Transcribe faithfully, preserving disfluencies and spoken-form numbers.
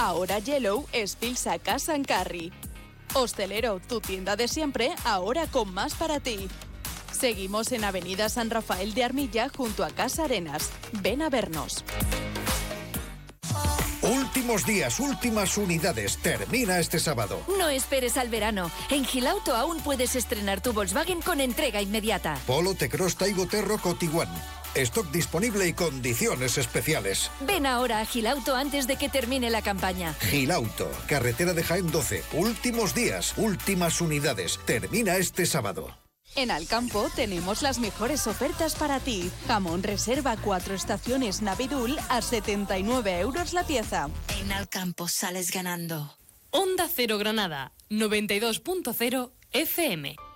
ahora Yellow es Pizza Casa en Carri. Hostelero, tu tienda de siempre, ahora con más para ti. Seguimos en Avenida San Rafael de Armilla, junto a Casa Arenas. Ven a vernos. Últimos días, últimas unidades. Termina este sábado. No esperes al verano. En Gilauto aún puedes estrenar tu Volkswagen con entrega inmediata. Polo, T-Cross, Taigo, Terro, Tiguan. Stock disponible y condiciones especiales. Ven ahora a Gilauto antes de que termine la campaña. Gilauto, carretera de Jaén doce. Últimos días, últimas unidades. Termina este sábado. En Alcampo tenemos las mejores ofertas para ti. Jamón reserva cuatro estaciones Navidul a setenta y nueve euros la pieza. En Alcampo sales ganando. Onda Cero Granada, noventa y dos punto cero F M.